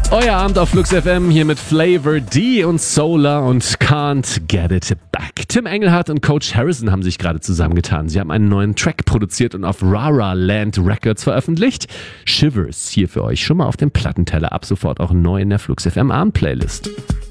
Euer Abend auf Flux FM hier mit Flavor D und Solar und Can't Get It Back. Tim Engelhardt und Coach Harrison haben sich gerade zusammengetan. Sie haben einen neuen Track produziert und auf Rara Land Records veröffentlicht. Shivers hier für euch schon mal auf dem Plattenteller, ab sofort auch neu in der Flux FM Abend Playlist.